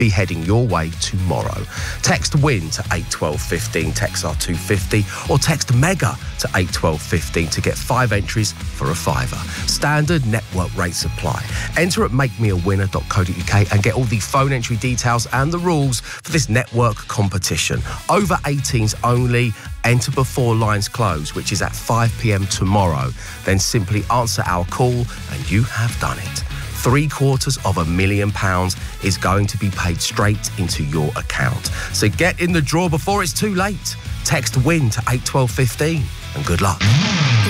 be heading your way tomorrow. Text WIN to 81215, text R250, or text MEGA to 81215 to get 5 entries for a £5. Standard network rates apply. Enter at makemeawinner.co.uk and get all the phone entry details and the rules for this network competition. Over 18s only. Enter before lines close, which is at 5 p.m. tomorrow. Then simply answer our call and you have done it. £750,000 is going to be paid straight into your account. So get in the draw before it's too late. Text WIN to 81215 and good luck.